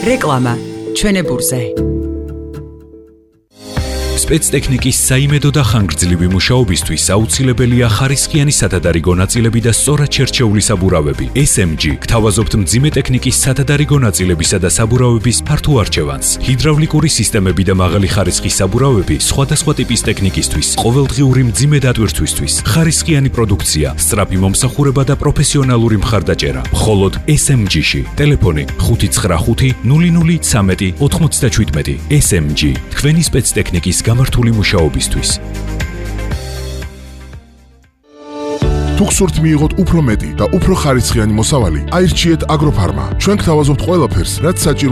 რეკლამა ჩვენებურზე. სპეცტექნიკის საიმედო და ხანგრძლივი მუშაობისთვის აუცილებელია ხარისხიანი სათადარიგო ნაწილები და სწორად შერჩეული საბურავები. SMG გთავაზობთ მძიმე ტექნიკის სათადარიგო ნაწილებისა და საბურავების ფართო არჩევანს. ჰიდრავლიკური სისტემები და მაღალი ხარისხის საბურავები სხვადასხვა ტიპის ტექნიკისთვის, ყოველდღიური მძიმე დატვირთვისთვის, ხარისხიანი პროდუქცია, სწრაფი მომსახურება და პროფესიონალური მხარდაჭერა. მხოლოდ SMG-ში. ტელეფონი 595 0013 97. SMG თქვენი სპეცტექნიკის გამართული მუშაობისთვის. თუ გსურთ მიიღოთ უფრო მეტი და უფრო ხარისხიანი მოსავალი, აირჩიეთ აგროფარმა. ჩვენ გთავაზობთ ყველაფერს, რაც საჭირო